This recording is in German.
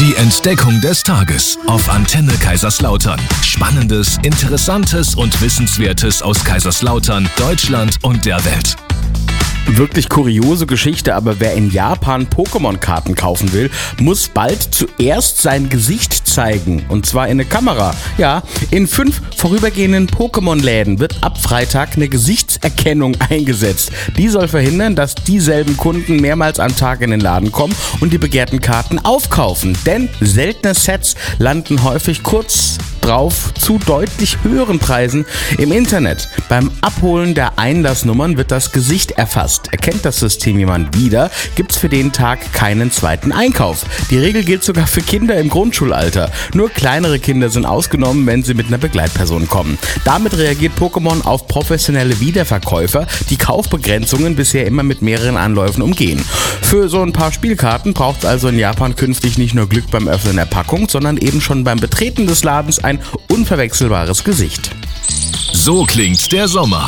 Die Entdeckung des Tages auf Antenne Kaiserslautern. Spannendes, Interessantes und Wissenswertes aus Kaiserslautern, Deutschland und der Welt. Wirklich kuriose Geschichte, aber wer in Japan Pokémon-Karten kaufen will, muss bald zuerst sein Gesicht zeigen. Und zwar in eine Kamera. Ja, in 5 vorübergehenden Pokémon-Läden wird ab Freitag eine Gesichtserkennung eingesetzt. Die soll verhindern, dass dieselben Kunden mehrmals am Tag in den Laden kommen und die begehrten Karten aufkaufen. Denn seltene Sets landen häufig kurz drauf zu deutlich höheren Preisen im Internet. Beim Abholen der Einlassnummern wird das Gesicht erfasst. Erkennt das System jemand wieder, gibt's für den Tag keinen zweiten Einkauf. Die Regel gilt sogar für Kinder im Grundschulalter. Nur kleinere Kinder sind ausgenommen, wenn sie mit einer Begleitperson kommen. Damit reagiert Pokémon auf professionelle Wiederverkäufer, die Kaufbegrenzungen bisher immer mit mehreren Anläufen umgehen. Für so ein paar Spielkarten braucht es also in Japan künftig nicht nur Glück beim Öffnen der Packung, sondern eben schon beim Betreten des Ladens ein unverwechselbares Gesicht. So klingt der Sommer.